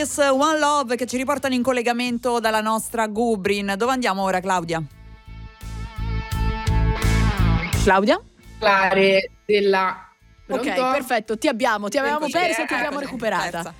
Brothers, One Love, che ci riportano in collegamento dalla nostra Gubrin. Dove andiamo ora, Claudia? Claudia? Parlare della... Ok, perfetto, ti avevamo persa e ti abbiamo recuperata.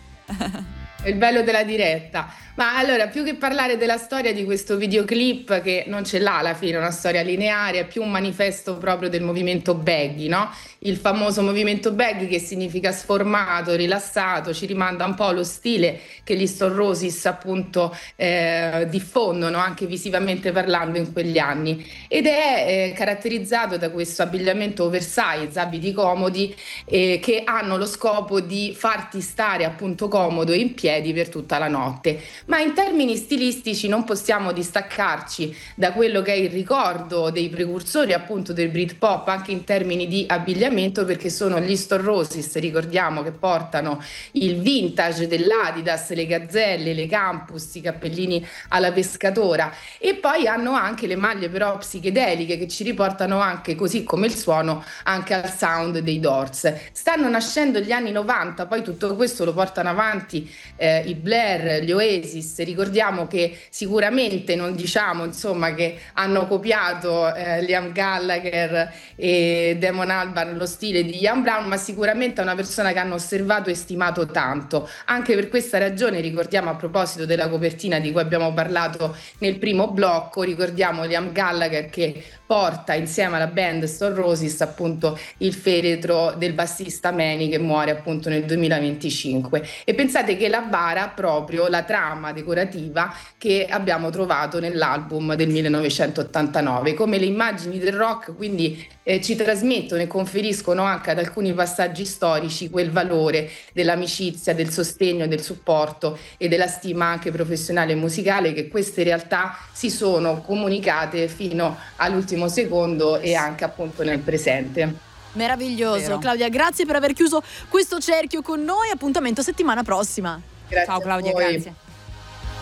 Il bello della diretta. Ma allora, più che parlare della storia di questo videoclip, che non ce l'ha alla fine una storia lineare, è più un manifesto proprio del movimento baggy, no? Il famoso movimento baggy, che significa sformato, rilassato, ci rimanda un po' allo stile che gli Stone Roses appunto diffondono anche visivamente parlando in quegli anni, ed è caratterizzato da questo abbigliamento oversize, abiti comodi che hanno lo scopo di farti stare appunto comodo e in piedi per tutta la notte. Ma in termini stilistici non possiamo distaccarci da quello che è il ricordo dei precursori appunto del Britpop anche in termini di abbigliamento, perché sono gli Stone Roses, ricordiamo, che portano il vintage dell'Adidas, le gazzelle, le campus, i cappellini alla pescatora, e poi hanno anche le maglie però psichedeliche che ci riportano anche, così come il suono, anche al sound dei Doors. Stanno nascendo gli anni 90, poi tutto questo lo portano avanti i Blair, gli Oasis. Ricordiamo che sicuramente non diciamo insomma che hanno copiato Liam Gallagher e Damon Albarn lo stile di Ian Brown, ma sicuramente è una persona che hanno osservato e stimato tanto. Anche per questa ragione ricordiamo, a proposito della copertina di cui abbiamo parlato nel primo blocco, ricordiamo Liam Gallagher che porta insieme alla band Stone Roses appunto il feretro del bassista Manny, che muore appunto nel 2025. E pensate che la bara proprio la trama decorativa che abbiamo trovato nell'album del 1989, come le immagini del rock quindi ci trasmettono e conferiscono anche ad alcuni passaggi storici quel valore dell'amicizia, del sostegno, del supporto e della stima anche professionale e musicale, che queste realtà si sono comunicate fino all'ultimo secondo e anche appunto nel presente. Meraviglioso. Vero. Claudia, grazie per aver chiuso questo cerchio con noi. Appuntamento settimana prossima. Grazie. Ciao Claudia, a voi. grazie.